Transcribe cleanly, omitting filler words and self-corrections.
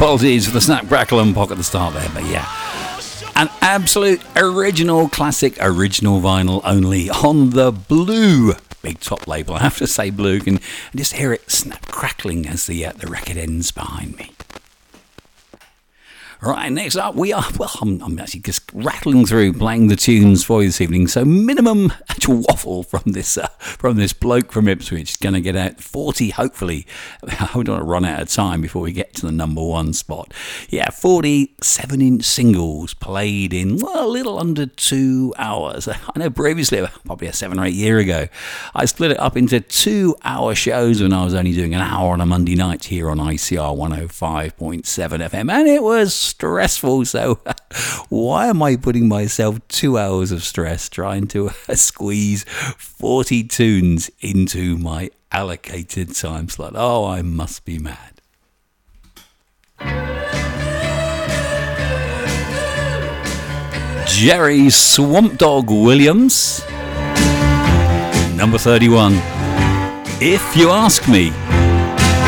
Apologies for the snap, crackle and pop at the start there, but yeah. An absolute original classic, original vinyl only on the Blue big top label. I have to say Blue, and just hear it snap crackling as the record ends behind me. Right, next up we are, well, I'm actually just rattling through playing the tunes for you this evening, so minimum actual waffle from this bloke from Ipswich. Going to get out 40, hopefully. I don't want to run out of time before we get to the number one spot. Yeah, 40 7-inch singles played in, well, a little under 2 hours. I know previously, probably 7 or 8 years ago, I split it up into 2-hour shows when I was only doing an hour on a Monday night here on ICR 105.7 FM, and it was stressful, so why am I putting myself 2 hours of stress trying to squeeze 40 tunes into my allocated time slot? Oh, I must be mad. Jerry Swamp Dog Williams, number 31, If You Ask Me.